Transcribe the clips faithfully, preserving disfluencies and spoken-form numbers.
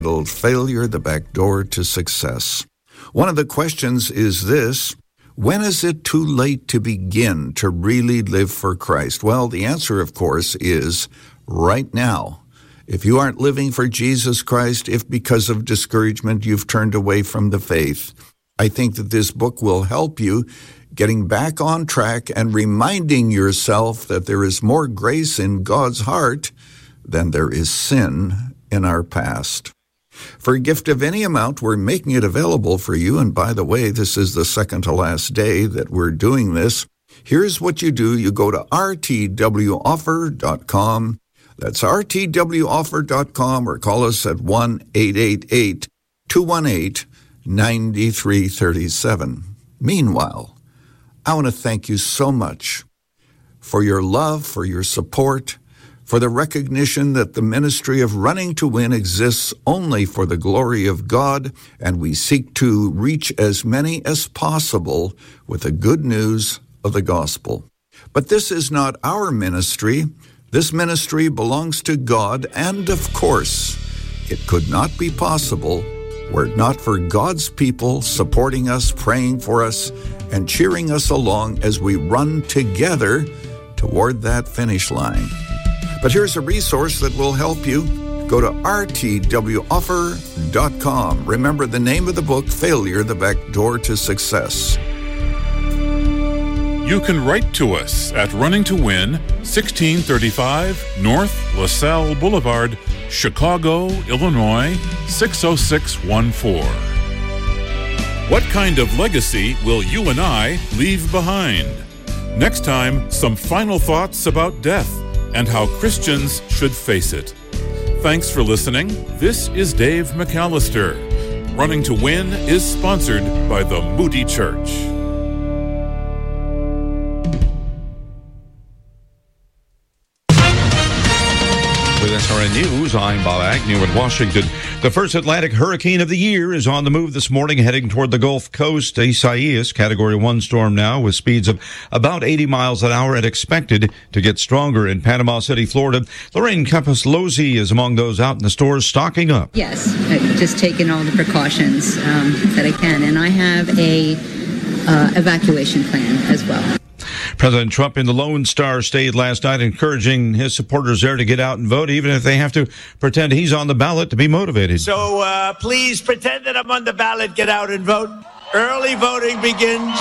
Failure, the Back Door to Success. One of the questions is this: when is it too late to begin to really live for Christ? Well, the answer, of course, is right now. If you aren't living for Jesus Christ, if because of discouragement you've turned away from the faith, I think that this book will help you getting back on track and reminding yourself that there is more grace in God's heart than there is sin in our past. For a gift of any amount, we're making it available for you. And by the way, this is the second to last day that we're doing this. Here's what you do. You go to r t w offer dot com. That's r t w offer dot com, or call us at one eight eight eight, two one eight, nine three three seven. Meanwhile, I want to thank you so much for your love, for your support, for the recognition that the ministry of Running to Win exists only for the glory of God, and we seek to reach as many as possible with the good news of the gospel. But this is not our ministry. This ministry belongs to God, and of course, it could not be possible were it not for God's people supporting us, praying for us, and cheering us along as we run together toward that finish line. But here's a resource that will help you. Go to r t w offer dot com. Remember the name of the book, Failure, the Back Door to Success. You can write to us at Running to Win, sixteen thirty-five North LaSalle Boulevard, Chicago, Illinois, six oh six one four. What kind of legacy will you and I leave behind? Next time, some final thoughts about death and how Christians should face it. Thanks for listening. This is Dave McAllister. Running to Win is sponsored by the Moody Church. With S R N News, I'm Bob Agnew in Washington. The first Atlantic hurricane of the year is on the move this morning, heading toward the Gulf Coast. Isaias, Category one storm now, with speeds of about eighty miles an hour and expected to get stronger in Panama City, Florida. Lorraine Campos-Lozzi is among those out in the stores stocking up. Yes, I've just taken all the precautions um, that I can, and I have a uh, evacuation plan as well. President Trump in the Lone Star State last night, encouraging his supporters there to get out and vote, even if they have to pretend he's on the ballot to be motivated. So uh, please pretend that I'm on the ballot. Get out and vote. Early voting begins.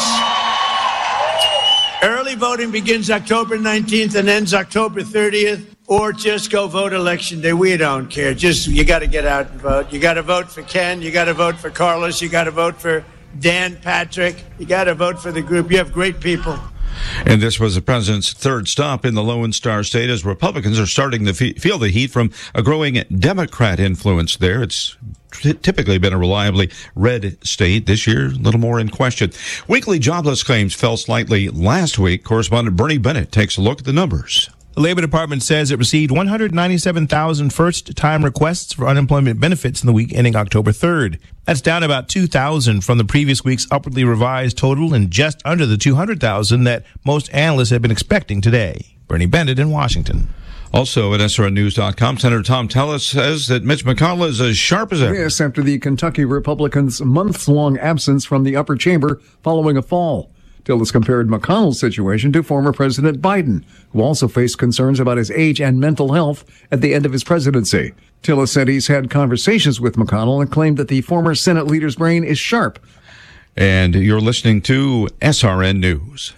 Early voting begins October nineteenth and ends October thirtieth. Or just go vote election day. We don't care. Just you got to get out and vote. You got to vote for Ken. You got to vote for Carlos. You got to vote for Dan Patrick. You got to vote for the group. You have great people. And this was the president's third stop in the Lone Star State as Republicans are starting to fe- feel the heat from a growing Democrat influence there. It's t- typically been a reliably red state. This year, a little more in question. Weekly jobless claims fell slightly last week. Correspondent Bernie Bennett takes a look at the numbers. The Labor Department says it received one hundred ninety-seven thousand first-time requests for unemployment benefits in the week ending October third. That's down about two thousand from the previous week's upwardly revised total and just under the two hundred thousand that most analysts had been expecting today. Bernie Bennett in Washington. Also at S R N news dot com, Senator Tom Tillis says that Mitch McConnell is as sharp as ever. Yes, after the Kentucky Republicans' months-long absence from the upper chamber following a fall. Tillis compared McConnell's situation to former President Biden, who also faced concerns about his age and mental health at the end of his presidency. Tillis said he's had conversations with McConnell and claimed that the former Senate leader's brain is sharp. And you're listening to S R N News.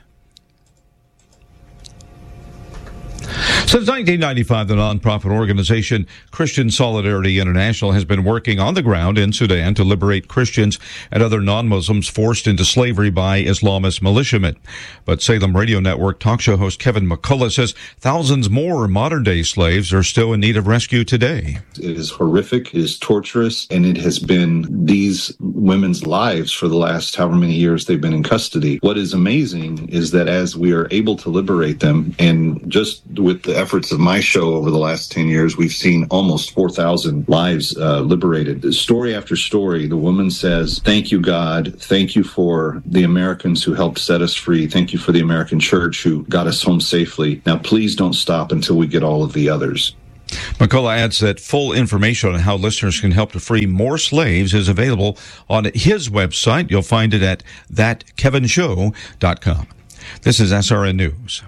Since nineteen ninety-five, the nonprofit organization Christian Solidarity International has been working on the ground in Sudan to liberate Christians and other non-Muslims forced into slavery by Islamist militiamen. But Salem Radio Network talk show host Kevin McCullough says thousands more modern-day slaves are still in need of rescue today. It is horrific, it is torturous, and it has been these women's lives for the last however many years they've been in custody. What is amazing is that as we are able to liberate them, and just with the efforts of my show over the last ten years, we've seen almost four thousand lives uh, liberated. Story after story, the woman says, thank you, God. Thank you for the Americans who helped set us free. Thank you for the American church who got us home safely. Now, please don't stop until we get all of the others. McCullough adds that full information on how listeners can help to free more slaves is available on his website. You'll find it at that kevin show dot com. This is S R N News.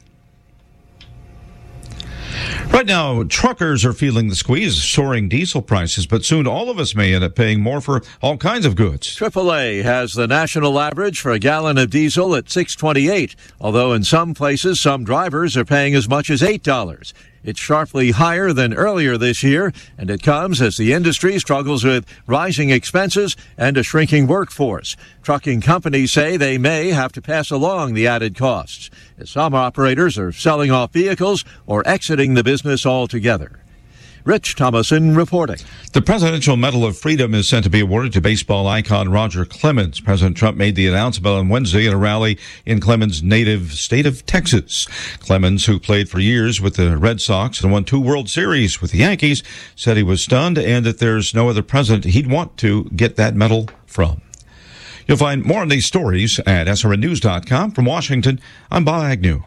Right now, truckers are feeling the squeeze of soaring diesel prices, but soon all of us may end up paying more for all kinds of goods. triple A has the national average for a gallon of diesel at six twenty-eight, although in some places some drivers are paying as much as eight dollars. It's sharply higher than earlier this year, and it comes as the industry struggles with rising expenses and a shrinking workforce. Trucking companies say they may have to pass along the added costs, as some operators are selling off vehicles or exiting the business altogether. Rich Thomason reporting. The Presidential Medal of Freedom is set to be awarded to baseball icon Roger Clemens. President Trump made the announcement on Wednesday at a rally in Clemens' native state of Texas. Clemens, who played for years with the Red Sox and won two World Series with the Yankees, said he was stunned and that there's no other president he'd want to get that medal from. You'll find more on these stories at S R N news dot com. From Washington, I'm Bob Agnew.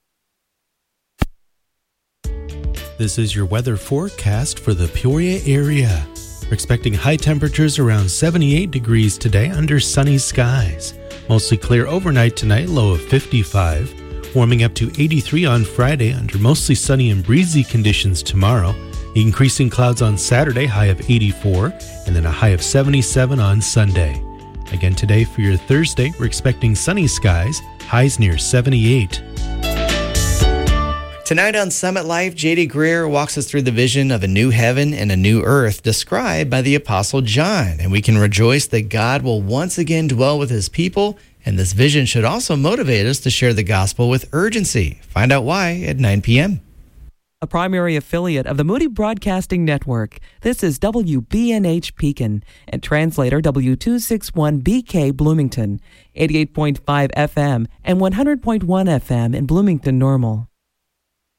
This is your weather forecast for the Peoria area. We're expecting high temperatures around seventy-eight degrees today under sunny skies. Mostly clear overnight tonight, low of fifty-five. Warming up to eighty-three on Friday under mostly sunny and breezy conditions tomorrow. Increasing clouds on Saturday, high of eighty-four, and then a high of seventy-seven on Sunday. Again today for your Thursday, we're expecting sunny skies, highs near seventy-eight. Tonight on Summit Life, J D Greer walks us through the vision of a new heaven and a new earth described by the Apostle John. And we can rejoice that God will once again dwell with his people. And this vision should also motivate us to share the gospel with urgency. Find out why at nine p.m. A primary affiliate of the Moody Broadcasting Network. This is W B N H Pekin and translator W two sixty-one B K Bloomington, eighty-eight point five F M and one hundred point one F M in Bloomington Normal.